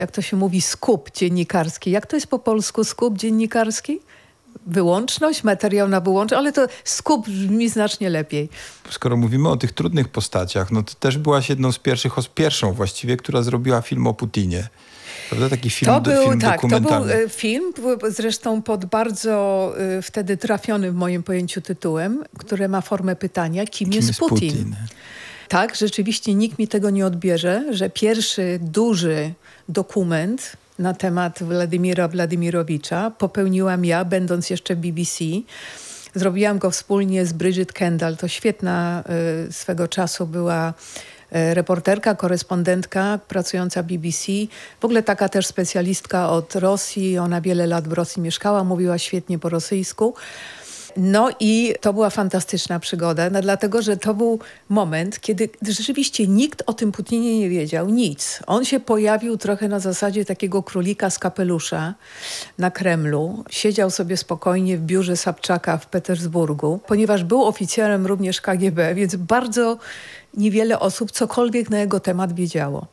jak to się mówi, skup dziennikarski. Jak to jest po polsku skup dziennikarski? Wyłączność, materiał na wyłączność, ale to skup brzmi znacznie lepiej. Skoro mówimy o tych trudnych postaciach, no to też byłaś jedną z pierwszą właściwie, która zrobiła film o Putinie. Prawda? Taki film dokumentalny. To był film, zresztą pod bardzo wtedy trafionym w moim pojęciu tytułem, które ma formę pytania, kim jest Putin? Tak, rzeczywiście nikt mi tego nie odbierze, że pierwszy duży dokument na temat Władimira Władimirowicza popełniłam ja, będąc jeszcze w BBC. Zrobiłam go wspólnie z Bridget Kendall. To świetna swego czasu była reporterka, korespondentka pracująca w BBC. W ogóle taka też specjalistka od Rosji. Ona wiele lat w Rosji mieszkała, mówiła świetnie po rosyjsku. No i to była fantastyczna przygoda, dlatego, że to był moment, kiedy rzeczywiście nikt o tym Putinie nie wiedział, nic. On się pojawił trochę na zasadzie takiego królika z kapelusza na Kremlu. Siedział sobie spokojnie w biurze Sabczaka w Petersburgu, ponieważ był oficerem również KGB, więc bardzo niewiele osób cokolwiek na jego temat wiedziało.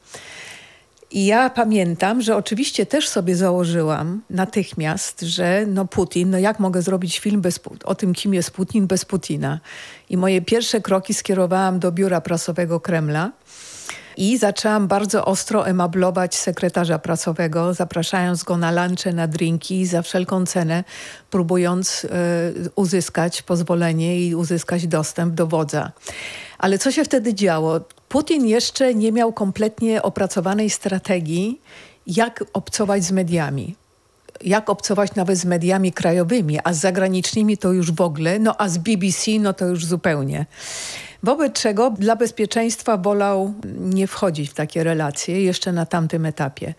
I ja pamiętam, że oczywiście też sobie założyłam natychmiast, że Putin, jak mogę zrobić film o tym, kim jest Putin, bez Putina. I moje pierwsze kroki skierowałam do biura prasowego Kremla i zaczęłam bardzo ostro emablować sekretarza prasowego, zapraszając go na lunche, na drinki, za wszelką cenę, próbując uzyskać pozwolenie i uzyskać dostęp do wodza. Ale co się wtedy działo? Putin jeszcze nie miał kompletnie opracowanej strategii, jak obcować z mediami. Jak obcować nawet z mediami krajowymi, a z zagranicznymi to już w ogóle, a z BBC to już zupełnie. Wobec czego dla bezpieczeństwa wolał nie wchodzić w takie relacje jeszcze na tamtym etapie.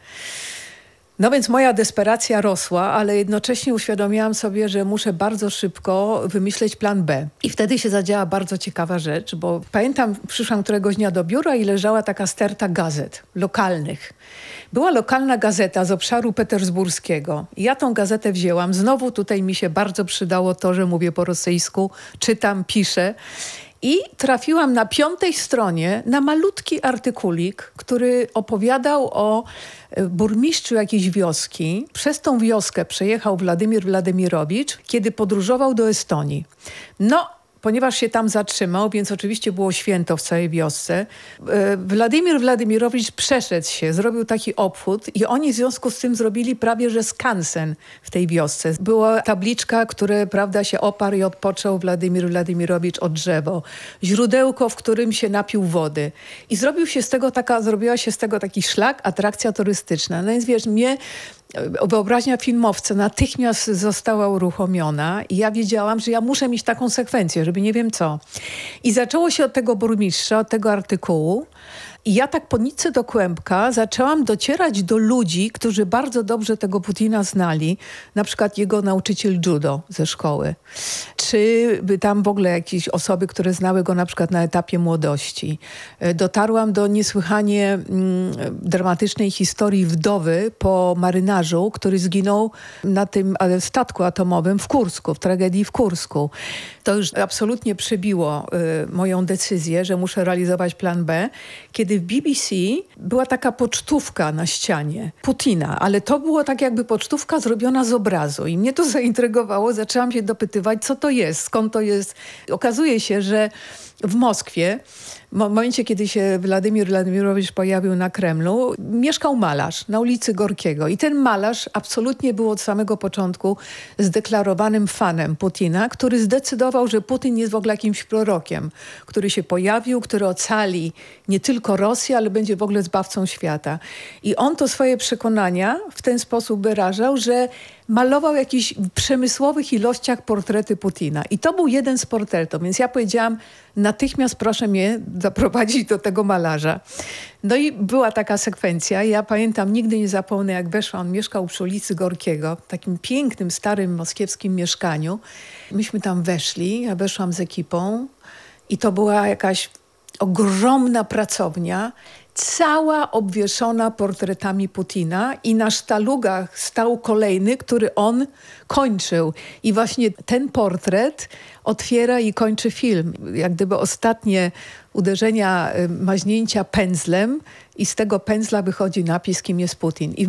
No więc moja desperacja rosła, ale jednocześnie uświadomiłam sobie, że muszę bardzo szybko wymyśleć plan B. I wtedy się zadziała bardzo ciekawa rzecz, bo pamiętam, przyszłam któregoś dnia do biura i leżała taka sterta gazet lokalnych. Była lokalna gazeta z obszaru petersburskiego. I ja tą gazetę wzięłam. Znowu tutaj mi się bardzo przydało to, że mówię po rosyjsku, czytam, piszę. I trafiłam na 5. stronie na malutki artykulik, który opowiadał o burmistrzu jakiejś wioski. Przez tą wioskę przejechał Władimir Władimirowicz, kiedy podróżował do Estonii. Ponieważ się tam zatrzymał, więc oczywiście było święto w całej wiosce. Władimir Władimirowicz przeszedł się, zrobił taki obchód i oni w związku z tym zrobili prawie że skansen w tej wiosce. Była tabliczka, które się oparł i odpoczął Władimir Władimirowicz o drzewo. Źródełko, w którym się napił wody. I zrobiła się z tego taki szlak, atrakcja turystyczna. No więc wiesz, wyobraźnia filmowca natychmiast została uruchomiona i ja wiedziałam, że ja muszę mieć taką sekwencję, żeby nie wiem co. I zaczęło się od tego burmistrza, od tego artykułu. I ja tak po nitce do kłębka zaczęłam docierać do ludzi, którzy bardzo dobrze tego Putina znali. Na przykład jego nauczyciel judo ze szkoły. Czy tam w ogóle jakieś osoby, które znały go na przykład na etapie młodości. Dotarłam do niesłychanie dramatycznej historii wdowy po marynarzu, który zginął na tym statku atomowym w Kursku, w tragedii w Kursku. To już absolutnie przebiło moją decyzję, że muszę realizować plan B, kiedy w BBC była taka pocztówka na ścianie Putina, ale to było tak jakby pocztówka zrobiona z obrazu i mnie to zaintrygowało. Zaczęłam się dopytywać, co to jest, skąd to jest. Okazuje się, że w Moskwie, w momencie, kiedy się Władimir Władimirowicz pojawił na Kremlu, mieszkał malarz na ulicy Gorkiego. I ten malarz absolutnie był od samego początku zdeklarowanym fanem Putina, który zdecydował, że Putin jest w ogóle jakimś prorokiem, który się pojawił, który ocali nie tylko Rosję, ale będzie w ogóle zbawcą świata. I on to swoje przekonania w ten sposób wyrażał, że malował w jakichś przemysłowych ilościach portrety Putina. I to był jeden z portretów. Więc ja powiedziałam, natychmiast proszę mnie zaprowadzić do tego malarza. No i była taka sekwencja. Ja pamiętam, nigdy nie zapomnę, jak weszłam. On mieszkał przy ulicy Gorkiego, w takim pięknym, starym moskiewskim mieszkaniu. Myśmy tam weszli, ja weszłam z ekipą i to była jakaś ogromna pracownia, cała obwieszona portretami Putina i na sztalugach stał kolejny, który on kończył. I właśnie ten portret otwiera i kończy film. Jak gdyby ostatnie uderzenia, maźnięcia pędzlem i z tego pędzla wychodzi napis, kim jest Putin. I